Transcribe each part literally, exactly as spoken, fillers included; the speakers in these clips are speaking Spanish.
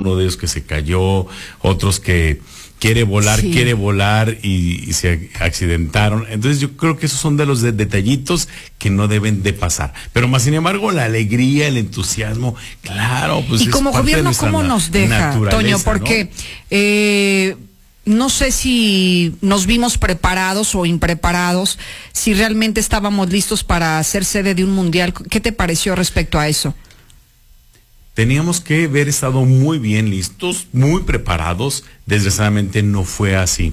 uno de ellos que se cayó, otros que quiere volar, sí. quiere volar y, y se accidentaron. Entonces yo creo que esos son de los de, detallitos que no deben de pasar. Pero más sin embargo, la alegría, el entusiasmo, claro, pues y es como gobierno, ¿cómo nos deja, Toño? Porque ¿no? eh, no sé si nos vimos preparados o impreparados, si realmente estábamos listos para ser sede de un mundial. ¿Qué te pareció respecto a eso? Teníamos que haber estado muy bien listos, muy preparados. Desgraciadamente no fue así.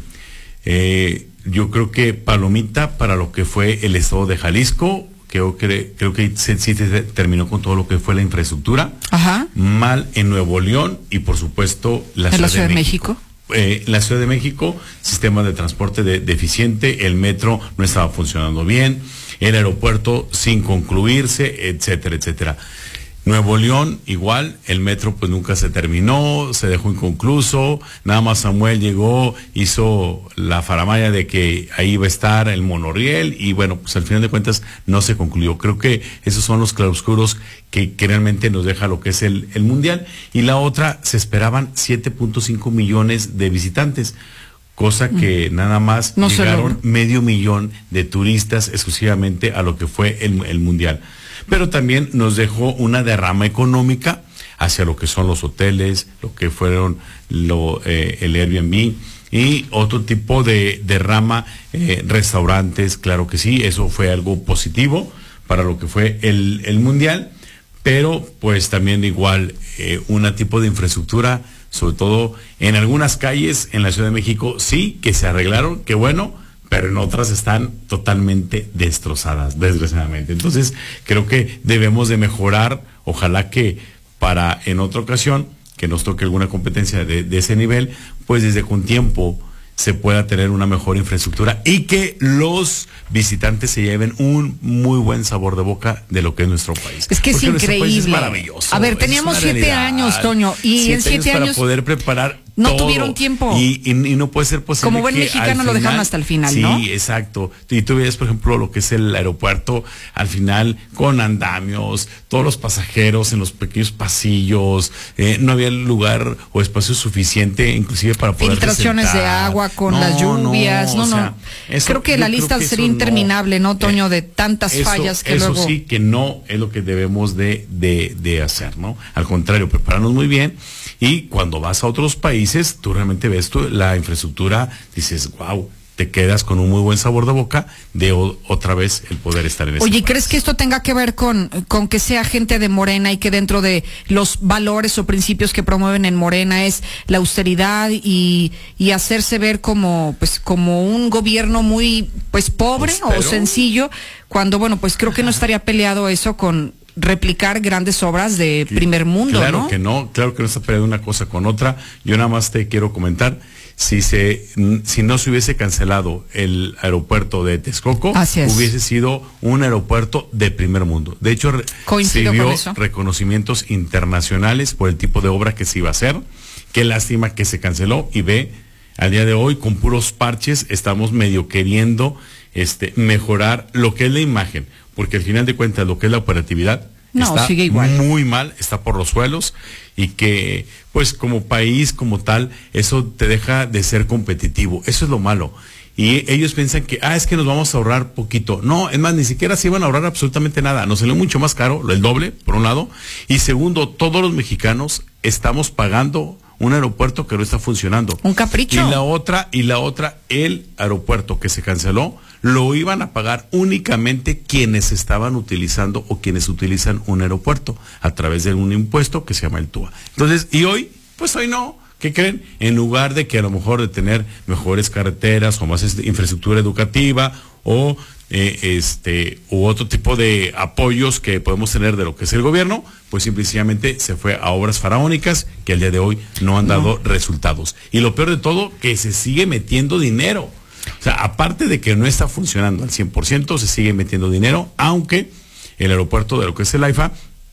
Eh, yo creo que palomita para lo que fue el estado de Jalisco. Creo que, creo que sí se terminó con todo lo que fue la infraestructura. Ajá. Mal en Nuevo León y por supuesto la, ciudad, la ciudad de de México. México. Eh, la Ciudad de México, sistema de transporte de, deficiente, el metro no estaba funcionando bien, el aeropuerto sin concluirse, etcétera, etcétera. Nuevo León, igual, el metro pues nunca se terminó, se dejó inconcluso, nada más Samuel llegó, hizo la faramaya de que ahí iba a estar el monorriel y bueno, pues al final de cuentas no se concluyó. Creo que esos son los claroscuros que, que realmente nos deja lo que es el, el mundial. Y la otra, se esperaban siete punto cinco millones de visitantes, cosa que mm. nada más no llegaron medio millón de turistas exclusivamente a lo que fue el, el mundial. Pero también nos dejó una derrama económica hacia lo que son los hoteles, lo que fueron lo, eh, el Airbnb y otro tipo de derrama, eh, restaurantes, claro que sí, eso fue algo positivo para lo que fue el, el mundial, pero pues también igual eh, un tipo de infraestructura, sobre todo en algunas calles en la Ciudad de México, sí, que se arreglaron, que bueno, pero en otras están totalmente destrozadas, desgraciadamente. Entonces, creo que debemos de mejorar, ojalá que para en otra ocasión, que nos toque alguna competencia de, de ese nivel, pues desde con tiempo se pueda tener una mejor infraestructura y que los visitantes se lleven un muy buen sabor de boca de lo que es nuestro país. Es que es porque increíble. Es maravilloso. A ver, teníamos siete realidad. años, Toño, y siete en siete años, años para poder preparar no todo. tuvieron tiempo. Y, y, y no puede ser posible. Como buen que mexicano al lo final, dejaron hasta el final, sí, ¿no? Sí, exacto. Y tú ves, por ejemplo, lo que es el aeropuerto, al final, con andamios, todos los pasajeros en los pequeños pasillos, eh, no había lugar o espacio suficiente, inclusive para poder filtraciones de agua con no, las lluvias, no, no. no. Sea, eso, creo que la lista creo que sería interminable, ¿no, Toño? Eh, de tantas eso, fallas que eso luego... sí que no es lo que debemos de, de, de hacer, ¿no? Al contrario, prepararnos muy bien. Y cuando vas a otros países, tú realmente ves tú, la infraestructura, dices, wow, te quedas con un muy buen sabor de boca de o, otra vez el poder estar en ese Oye, país. ¿crees que esto tenga que ver con, con que sea gente de Morena y que dentro de los valores o principios que promueven en Morena es la austeridad y, y hacerse ver como, pues, como un gobierno muy, pues, pobre o sencillo, cuando, bueno, pues creo que no estaría peleado eso con replicar grandes obras de primer mundo, claro ¿no? que no, claro que no está peleando una cosa con otra. Yo nada más te quiero comentar, si se, si no se hubiese cancelado el aeropuerto de Texcoco, hubiese sido un aeropuerto de primer mundo. De hecho, recibió reconocimientos internacionales por el tipo de obra que se iba a hacer. Qué lástima que se canceló y ve, al día de hoy, con puros parches, estamos medio queriendo este, mejorar lo que es la imagen. Porque al final de cuentas lo que es la operatividad no, está sigue igual. Muy mal, está por los suelos y que pues como país como tal eso te deja de ser competitivo, eso es lo malo. Y ellos piensan que, ah, es que nos vamos a ahorrar poquito. No, es más, ni siquiera se iban a ahorrar absolutamente nada. Nos salió mucho más caro, el doble, por un lado. Y segundo, todos los mexicanos estamos pagando un aeropuerto que no está funcionando. Un capricho. Y la otra, y la otra, el aeropuerto que se canceló, lo iban a pagar únicamente quienes estaban utilizando o quienes utilizan un aeropuerto a través de un impuesto que se llama el T U A. Entonces, y hoy, pues hoy no. ¿Qué creen? En lugar de que a lo mejor de tener mejores carreteras o más este, infraestructura educativa o eh, este u otro tipo de apoyos que podemos tener de lo que es el gobierno, pues simplemente se fue a obras faraónicas que al día de hoy no han dado no. resultados. Y lo peor de todo, que se sigue metiendo dinero. O sea, aparte de que no está funcionando al cien por ciento, se sigue metiendo dinero, aunque el aeropuerto de lo que es el AIFA,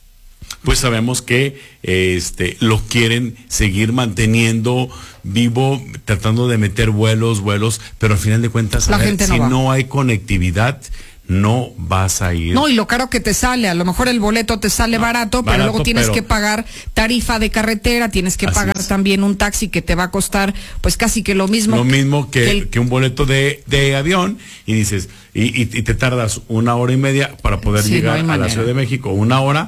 pues sabemos que este lo quieren seguir manteniendo vivo, tratando de meter vuelos, vuelos, pero al final de cuentas, La a ver, gente si no, no hay conectividad, no vas a ir. No, y lo caro que te sale, a lo mejor el boleto te sale no, barato, pero barato, luego tienes pero... que pagar tarifa de carretera, tienes que Así pagar es. también un taxi que te va a costar pues casi que lo mismo. Lo mismo que, que, el... que un boleto de, de avión, y dices, y, y, y te tardas una hora y media para poder sí, llegar no a la Ciudad de México, una hora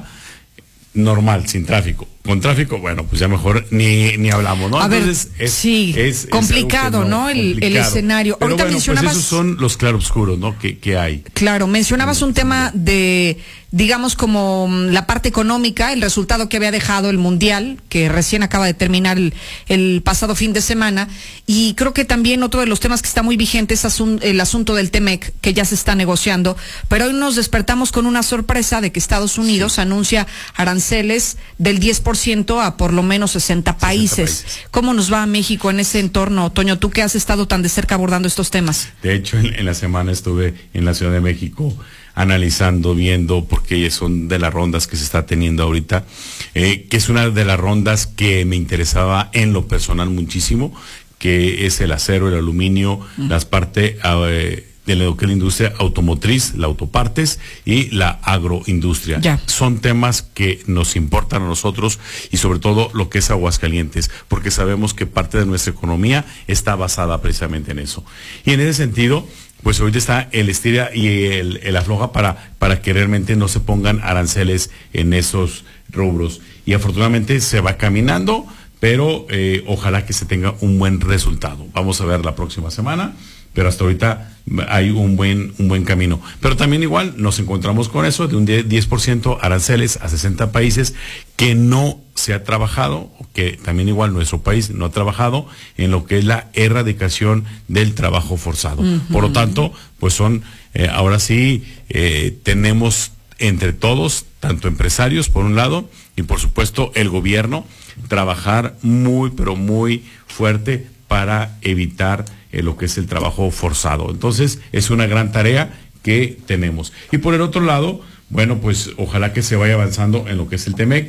normal, sin tráfico. Con tráfico, bueno, pues ya mejor ni, ni hablamos, ¿no? A Entonces, ver, es, sí, es, complicado, es ¿no? El, complicado. el escenario. Pero Ahorita bueno, mencionabas... pues esos son los claroscuros, ¿no? Que, que hay. Claro, mencionabas un tema de, digamos, como la parte económica, el resultado que había dejado el Mundial, que recién acaba de terminar el, el pasado fin de semana, y creo que también otro de los temas que está muy vigente es asun el asunto del T-MEC, que ya se está negociando, pero hoy nos despertamos con una sorpresa de que Estados Unidos sí. anuncia aranceles del diez por ciento a por lo menos sesenta países. sesenta países. ¿Cómo nos va a México en ese entorno, Toño? Tú que has estado tan de cerca abordando estos temas. De hecho, en, en la semana estuve en la Ciudad de México analizando, viendo, porque son de las rondas que se está teniendo ahorita, eh, que es una de las rondas que me interesaba en lo personal muchísimo, que es el acero, el aluminio, uh-huh. las partes... Eh, de lo que es la industria automotriz, la autopartes y la agroindustria. Ya. Son temas que nos importan a nosotros y sobre todo lo que es Aguascalientes, porque sabemos que parte de nuestra economía está basada precisamente en eso. Y en ese sentido, pues ahorita está el estira y el, el afloja para, para que realmente no se pongan aranceles en esos rubros. Y afortunadamente se va caminando, pero eh, ojalá que se tenga un buen resultado. Vamos a ver la próxima semana, pero hasta ahorita hay un buen un buen camino. Pero también igual nos encontramos con eso de un diez por ciento aranceles a sesenta países que no se ha trabajado, que también igual nuestro país no ha trabajado en lo que es la erradicación del trabajo forzado. Uh-huh. Por lo tanto, pues son, eh, ahora sí, eh, tenemos entre todos, tanto empresarios por un lado, y por supuesto el gobierno, trabajar muy, pero muy fuerte para evitar eh, lo que es el trabajo forzado. Entonces, es una gran tarea que tenemos. Y por el otro lado, bueno, pues ojalá que se vaya avanzando en lo que es el T-MEC.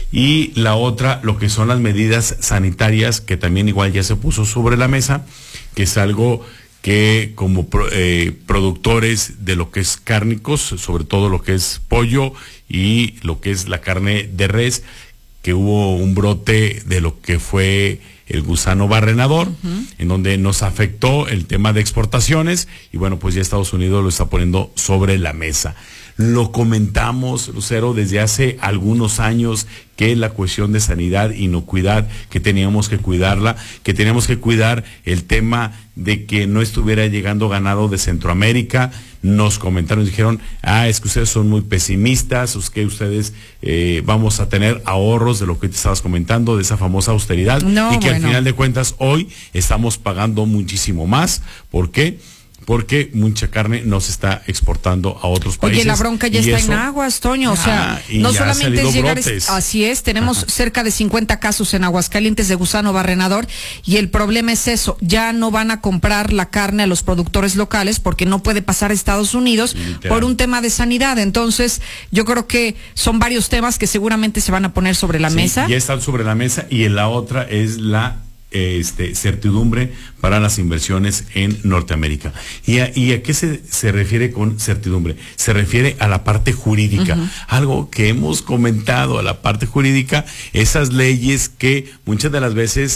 Y la otra, lo que son las medidas sanitarias, que también igual ya se puso sobre la mesa, que es algo que como eh, productores de lo que es cárnicos, sobre todo lo que es pollo y lo que es la carne de res, que hubo un brote de lo que fue el gusano barrenador, uh-huh. en donde nos afectó el tema de exportaciones, y bueno, pues ya Estados Unidos lo está poniendo sobre la mesa. Lo comentamos, Lucero, desde hace algunos años, que la cuestión de sanidad, inocuidad, que teníamos que cuidarla, que teníamos que cuidar el tema de que no estuviera llegando ganado de Centroamérica. Nos comentaron, dijeron, ah, es que ustedes son muy pesimistas, es que ustedes eh, vamos a tener ahorros de lo que te estabas comentando, de esa famosa austeridad, no, y que bueno. al final de cuentas hoy estamos pagando muchísimo más. ¿Por qué? Porque mucha carne no se está exportando a otros países. Oye, la bronca ya está eso, en aguas, Toño, o sea, no solamente es llegar, es, así es, tenemos Ajá. cerca de cincuenta casos en Aguascalientes de gusano barrenador, y el problema es eso, ya no van a comprar la carne a los productores locales porque no puede pasar a Estados Unidos Literal. por un tema de sanidad. Entonces, yo creo que son varios temas que seguramente se van a poner sobre la sí, mesa. Ya están sobre la mesa, y la otra es la Este, certidumbre para las inversiones en Norteamérica. ¿Y a, y a qué se, se refiere con certidumbre? Se refiere a la parte jurídica. Uh-huh. Algo que hemos comentado, a la parte jurídica, esas leyes que muchas de las veces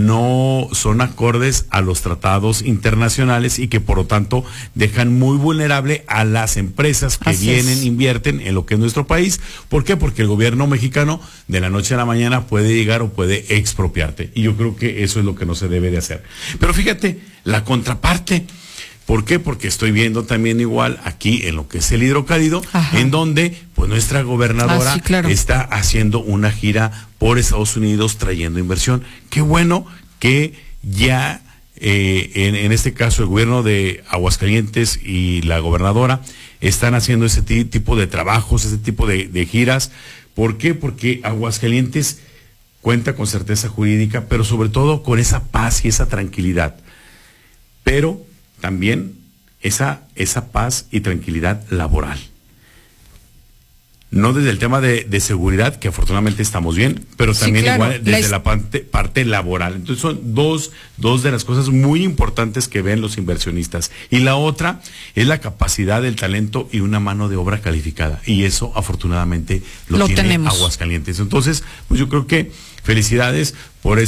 no son acordes a los tratados internacionales y que por lo tanto dejan muy vulnerable a las empresas que Así vienen, es. invierten en lo que es nuestro país. ¿Por qué? Porque el gobierno mexicano de la noche a la mañana puede llegar o puede expropiarte. Y yo creo que eso es lo que no se debe de hacer. Pero fíjate, la contraparte. ¿Por qué? Porque estoy viendo también igual aquí en lo que es el hidrocálido, Ajá. en donde pues nuestra gobernadora ah, sí, claro. está haciendo una gira por Estados Unidos trayendo inversión. Qué bueno que ya eh, en, en este caso el gobierno de Aguascalientes y la gobernadora están haciendo ese t- tipo de trabajos, ese tipo de, de giras. ¿Por qué? Porque Aguascalientes cuenta con certeza jurídica, pero sobre todo con esa paz y esa tranquilidad. Pero también esa, esa paz y tranquilidad laboral. no desde el tema de, de seguridad, que afortunadamente estamos bien, pero también sí, claro, igual desde la, la parte, parte laboral. Entonces son dos, dos de las cosas muy importantes que ven los inversionistas. Y la otra es la capacidad, el talento y una mano de obra calificada. Y eso afortunadamente lo, lo tiene tenemos. Aguascalientes. Entonces, pues yo creo que felicidades por